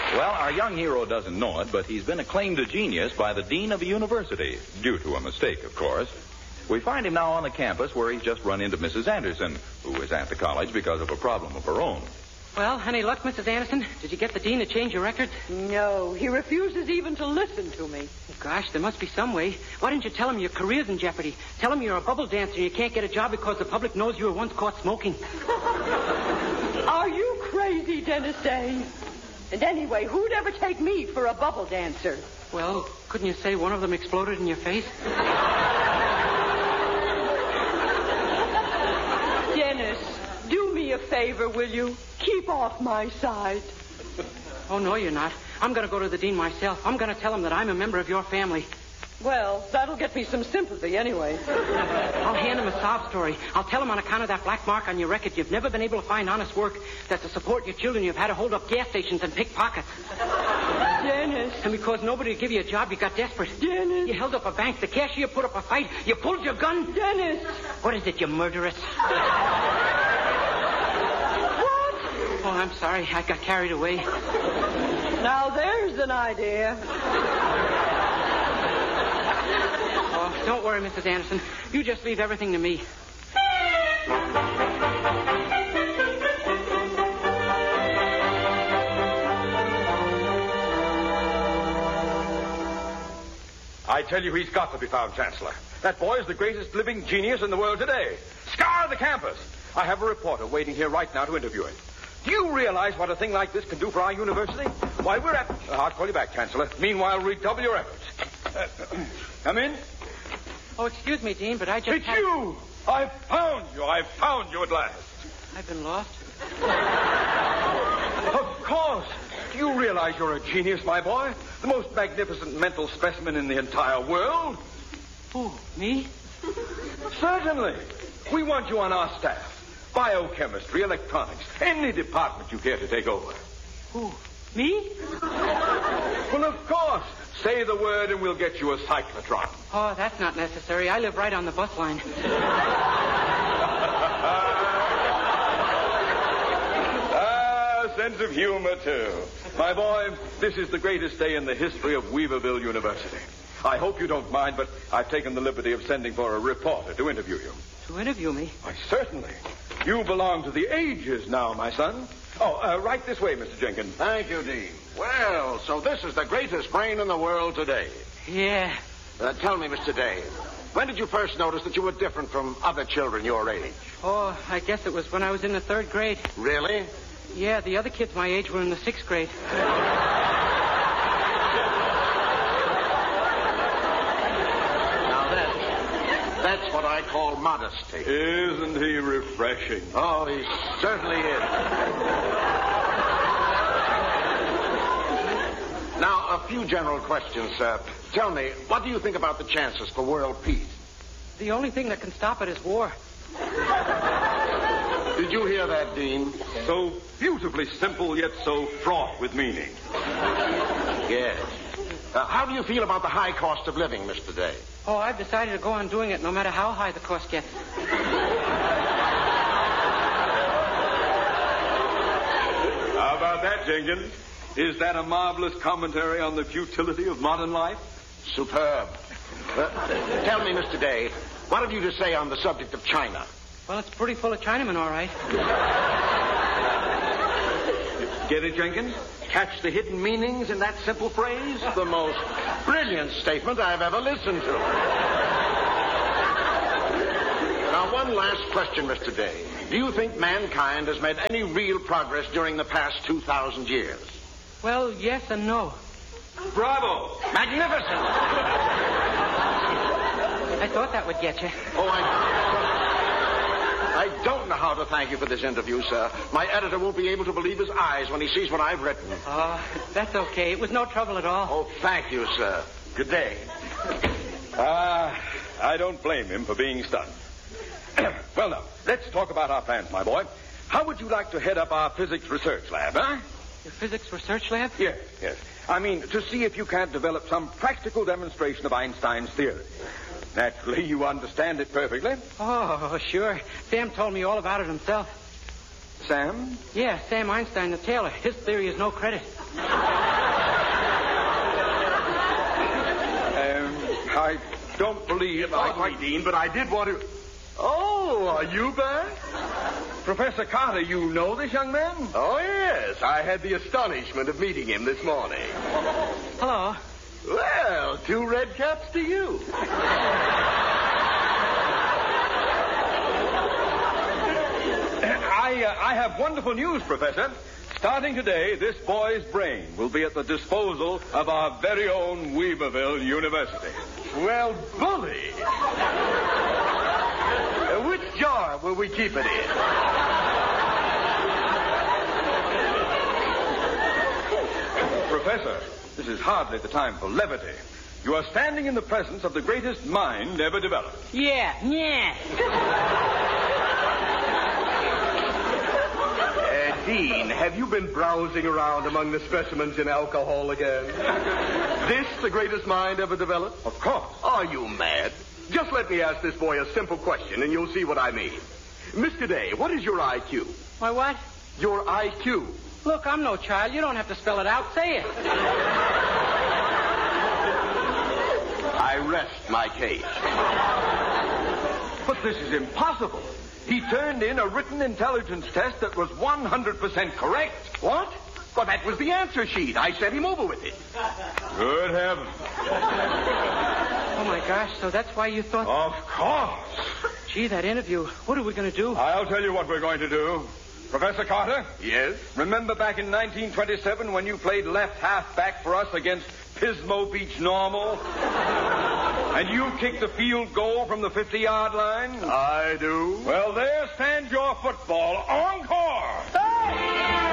Well, our young hero doesn't know it, but he's been acclaimed a genius by the dean of a university, due to a mistake, of course. We find him now on the campus where he's just run into Mrs. Anderson, who is at the college because of a problem of her own. Well, any luck, Mrs. Anderson? Did you get the dean to change your records? No, he refuses even to listen to me. Gosh, there must be some way. Why didn't you tell him your career's in jeopardy? Tell him you're a bubble dancer and you can't get a job because the public knows you were once caught smoking. Are you crazy, Dennis Day? And anyway, who'd ever take me for a bubble dancer? Well, couldn't you say one of them exploded in your face? Dennis, do me a favor, will you? Keep off my side. Oh, no, you're not. I'm going to go to the dean myself. I'm going to tell him that I'm a member of your family. Well, that'll get me some sympathy anyway. I'll hand him a sob story. I'll tell him on account of that black mark on your record you've never been able to find honest work, that to support your children you've had to hold up gas stations and pick pockets. Dennis. And because nobody would give you a job, you got desperate. Dennis. You held up a bank. The cashier put up a fight. You pulled your gun. Dennis. What is it, you murderess? What? Oh, I'm sorry. I got carried away. Now there's an idea. Oh, don't worry, Mrs. Anderson. You just leave everything to me. I tell you, he's got to be found, Chancellor. That boy is the greatest living genius in the world today. Scour the campus. I have a reporter waiting here right now to interview him. Do you realize what a thing like this can do for our university? Why, we're at... I'll call you back, Chancellor. Meanwhile, redouble your efforts. Come in. Oh, excuse me, Dean, but I just... It's you! I've found you. I've found you at last. I've been lost. Of course. Do you realize you're a genius, my boy? The most magnificent mental specimen in the entire world? Who, me? Certainly. We want you on our staff. Biochemistry, electronics, any department you care to take over. Who, me? Well, of course. Say the word and we'll get you a cyclotron. Oh, that's not necessary. I live right on the bus line. Sense of humor, too. My boy, this is the greatest day in the history of Weaverville University. I hope you don't mind, but I've taken the liberty of sending for a reporter to interview you. To interview me? Why, certainly. You belong to the ages now, my son. Oh, right this way, Mr. Jenkins. Thank you, Dean. Well, so this is the greatest brain in the world today. Yeah. Tell me, Mr. Day, when did you first notice that you were different from other children your age? Oh, I guess it was when I was in the 3rd grade. Really? Yeah, the other kids my age were in the 6th grade. Now that's what I call modesty. Isn't he refreshing? Oh, he certainly is. Now, a few general questions, sir. Tell me, what do you think about the chances for world peace? The only thing that can stop it is war. Did you hear that, Dean? So beautifully simple, yet so fraught with meaning. Yes. How do you feel about the high cost of living, Mr. Day? Oh, I've decided to go on doing it no matter how high the cost gets. How about that, Jenkins? Is that a marvelous commentary on the futility of modern life? Superb. Tell me, Mr. Day, what have you to say on the subject of China? Well, it's pretty full of Chinamen, all right. Get it, Jenkins? Catch the hidden meanings in that simple phrase? The most brilliant statement I've ever listened to. Now, one last question, Mr. Day. Do you think mankind has made any real progress during the past 2,000 years? Well, yes and no. Bravo! Magnificent! I thought that would get you. Oh, I don't know how to thank you for this interview, sir. My editor won't be able to believe his eyes when he sees what I've written. Oh, that's okay. It was no trouble at all. Oh, thank you, sir. Good day. I don't blame him for being stunned. Well, now, let's talk about our plans, my boy. How would you like to head up our physics research lab, huh? Your physics research lab? Yes. I mean, to see if you can't develop some practical demonstration of Einstein's theory. Naturally, you understand it perfectly. Oh, sure. Sam told me all about it himself. Sam? Yeah, Sam Einstein, the tailor. His theory is no credit. I don't believe Pardon me, Dean, but I did want to... Oh, are you back? Professor Carter, you know this young man? Oh, yes. I had the astonishment of meeting him this morning. Hello. Well, 2 red caps to you. I have wonderful news, Professor. Starting today, this boy's brain will be at the disposal of our very own Weaverville University. Well, bully. Which jar will we keep it in? Professor, this is hardly the time for levity. You are standing in the presence of the greatest mind ever developed. Yeah. Dean, have you been browsing around among the specimens in alcohol again? This the greatest mind ever developed? Of course. Are you mad? Just let me ask this boy a simple question, and you'll see what I mean. Mr. Day, what is your IQ? My what? Your IQ. Look, I'm no child. You don't have to spell it out. Say it. I rest my case. But this is impossible. He turned in a written intelligence test that was 100% correct. What? Well, that was the answer sheet. I sent him over with it. Good heavens. Oh, my gosh. So that's why you thought... Of course. Gee, that interview. What are we going to do? I'll tell you what we're going to do. Professor Carter? Yes? Remember back in 1927 when you played left halfback for us against Pismo Beach Normal? And you kicked the field goal from the 50-yard line? I do. Well, there stands your football. Encore!